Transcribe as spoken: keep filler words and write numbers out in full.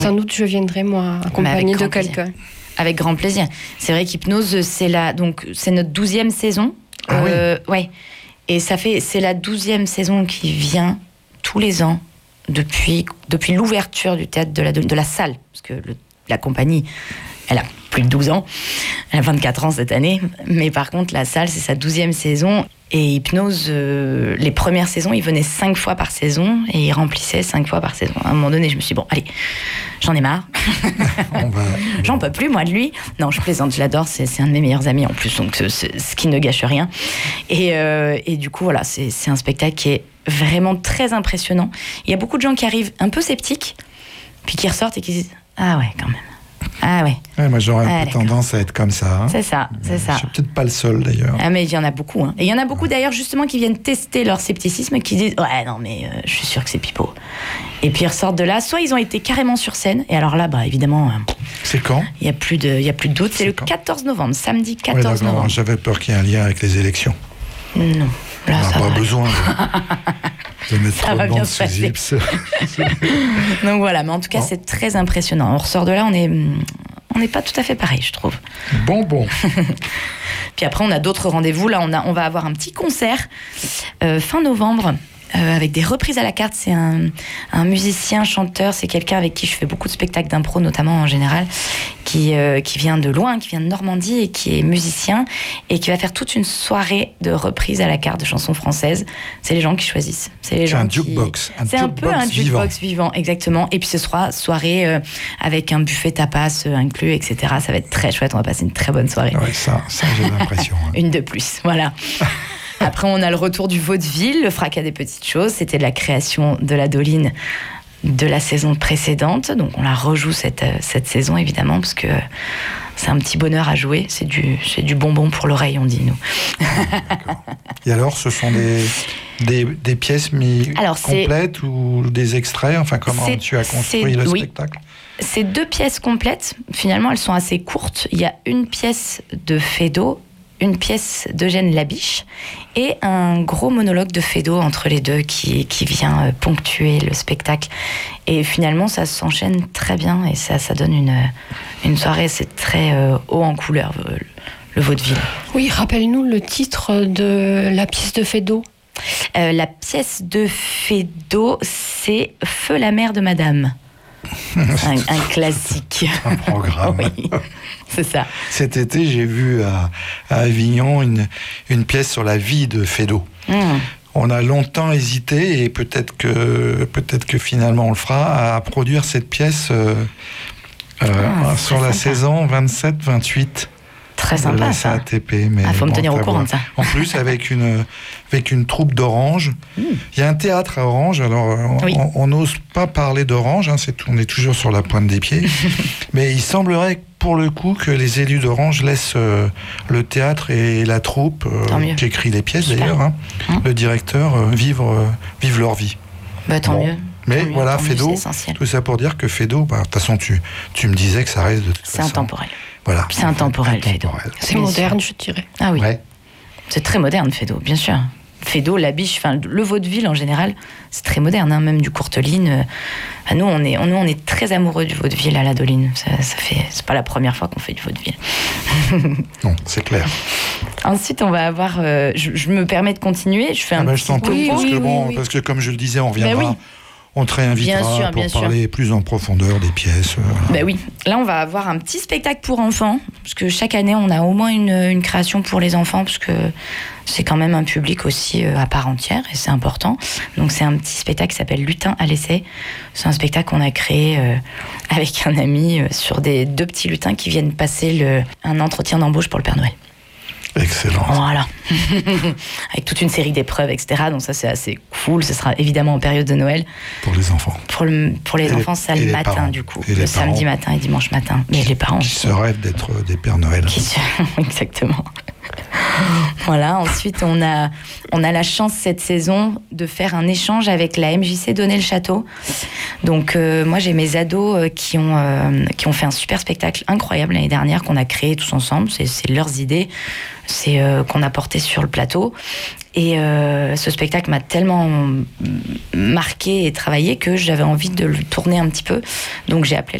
Sans doute, je viendrai, moi, accompagnée de quelqu'un. Avec grand plaisir. C'est vrai qu'Hypnose, c'est, la, donc, c'est notre douzième saison. Ah euh, oui. Ouais. Et ça fait, c'est la douzième saison qui vient tous les ans depuis, depuis l'ouverture du théâtre de la, de la salle. Parce que le, la compagnie, elle a plus de douze ans. Elle a vingt-quatre ans cette année. Mais par contre, la salle, c'est sa douzième saison. Et Hypnose, euh, les premières saisons, il venait cinq fois par saison et il remplissait cinq fois par saison. À un moment donné, je me suis dit, bon, allez, j'en ai marre. On va... J'en peux plus, moi, de lui. Non, je plaisante, je l'adore. C'est, c'est un de mes meilleurs amis en plus, donc c'est, c'est, ce qui ne gâche rien. Et, euh, et du coup, voilà, c'est, c'est un spectacle qui est vraiment très impressionnant. Il y a beaucoup de gens qui arrivent un peu sceptiques, puis qui ressortent et qui disent, ah ouais, quand même. Ah ouais. ouais moi, j'aurais ah, un peu d'accord. tendance à être comme ça. Hein. C'est ça, c'est ça. Je suis peut-être pas le seul, d'ailleurs. Ah, mais il y en a beaucoup. Hein. Et il y en a beaucoup, d'ailleurs, justement, qui viennent tester leur scepticisme, qui disent « Ouais, non, mais euh, je suis sûr que c'est pipeau. » Et puis ils ressortent de là. Soit ils ont été carrément sur scène, et alors là, bah, évidemment... Euh, c'est quand ? Il n'y a plus de, il y a plus de doute. C'est, c'est le quand quatorze novembre, samedi quatorze ouais, novembre. J'avais peur qu'il y ait un lien avec les élections. Non. Là, on n'a pas va. besoin de, de mettre ça trop va de bien bandes se sous Ips. Donc voilà, mais en tout cas, bon. C'est très impressionnant. On ressort de là, on est... On n'est pas tout à fait pareil, je trouve. Bon, bon. Puis après, on a d'autres rendez-vous. Là, on, a, on va avoir un petit concert euh, fin novembre euh, avec des reprises à la carte. C'est un, un musicien, chanteur. C'est quelqu'un avec qui je fais beaucoup de spectacles d'impro, notamment en général, qui, euh, qui vient de loin, qui vient de Normandie et qui est musicien et qui va faire toute une soirée de reprises à la carte de chansons françaises. C'est les gens qui choisissent. C'est, les c'est gens un qui... jukebox. Un c'est jukebox un peu un jukebox vivant. vivant, exactement. Et puis ce sera soirée euh, avec un buffet tapas euh, inclus, et cetera. Ça va être très chouette. On va passer une très bonne soirée. Ouais, ça, ça j'ai l'impression. Hein. Une de plus, voilà. Après, on a le retour du vaudeville, le fracas des petites choses. C'était de la création de la Doline de la saison précédente. Donc, on la rejoue cette, cette saison, évidemment, parce que c'est un petit bonheur à jouer. C'est du, c'est du bonbon pour l'oreille, on dit, nous. D'accord. Et alors, ce sont des, des, des pièces mis alors, complètes ou des extraits ? Enfin, comment c'est, tu as construit le oui. spectacle ? C'est deux pièces complètes. Finalement, elles sont assez courtes. Il y a une pièce de Feydeau, une pièce d'Eugène Labiche et un gros monologue de Feydeau entre les deux qui, qui vient ponctuer le spectacle. Et finalement, ça s'enchaîne très bien et ça, ça donne une, une soirée, c'est très euh, haut en couleur, le, le vaudeville. Oui, rappelle-nous le titre de la pièce de Feydeau. Euh, la pièce de Feydeau, c'est Feu la mère de Madame. un, un classique. Un programme. Oui, c'est ça. Cet été, j'ai vu à, à Avignon une, une pièce sur la vie de Feydeau. Mmh. On a longtemps hésité, et peut-être que, peut-être que finalement on le fera, à produire cette pièce euh, euh, ah, sur la sympa. Saison vingt-sept vingt-huit. Très sympa, de la ça. C A T P. Mais ah, faut bon, me tenir au courant voir. de ça. En plus, avec une, avec une troupe d'Orange. Mm. Il y a un théâtre à Orange, alors oui. on n'ose pas parler d'Orange, hein, c'est, on est toujours sur la pointe des pieds. Mais il semblerait, pour le coup, que les élus d'Orange laissent euh, le théâtre et la troupe, euh, qui écrit les pièces Super. D'ailleurs, hein, mm. le directeur, euh, vivre, euh, vivre leur vie. Bah, tant bon. mieux. Mais tant voilà, mieux, Feydeau, tout ça pour dire que Feydeau, bah, de toute façon, tu, tu me disais que ça reste de toute c'est façon. intemporel. Voilà. C'est intemporel, Feydeau. C'est bien moderne, sûr. Je dirais. Ah oui. Ouais. C'est très moderne, Feydeau, bien sûr. Feydeau, Labiche, enfin, le vaudeville en général, c'est très moderne, hein, même du Courteline. Euh, nous, on est, on, nous, on est très amoureux du vaudeville à la Doline. Ça, ça fait, c'est pas la première fois qu'on fait du vaudeville. Non, c'est clair. Ensuite, on va avoir. Euh, je, je me permets de continuer. Je fais ah un ben, petit je t'en prie, oui, parce, oui, que oui, bon, oui. parce que comme je le disais, on reviendra. Ben oui. On te réinvitera bien sûr, pour bien parler sûr. plus en profondeur des pièces. Euh, voilà. Ben oui. Là, on va avoir un petit spectacle pour enfants, parce que chaque année, on a au moins une, une création pour les enfants, parce que c'est quand même un public aussi euh, à part entière, et c'est important. Donc, c'est un petit spectacle qui s'appelle Lutin à l'essai. C'est un spectacle qu'on a créé euh, avec un ami euh, sur des deux petits lutins qui viennent passer le, un entretien d'embauche pour le Père Noël. Excellent. Voilà. Avec toute une série d'épreuves, et cetera. Donc ça, c'est assez cool. Ce sera évidemment en période de Noël. Pour les enfants. Pour, le, pour les et enfants, c'est le matin, parents. Du coup. Et le samedi matin et dimanche matin. Mais qui, les parents... Qui se rêvent d'être des Pères Noël. Qui se... Exactement. Voilà. Ensuite, on a, on a la chance cette saison de faire un échange avec la M J C Donnay-le-Château. Donc, euh, moi, j'ai mes ados euh, qui, ont, euh, qui ont fait un super spectacle incroyable l'année dernière qu'on a créé tous ensemble. C'est, c'est leurs idées. C'est euh, qu'on a porté sur le plateau. Et euh, ce spectacle m'a tellement marqué et travaillé que j'avais envie de le tourner un petit peu. Donc j'ai appelé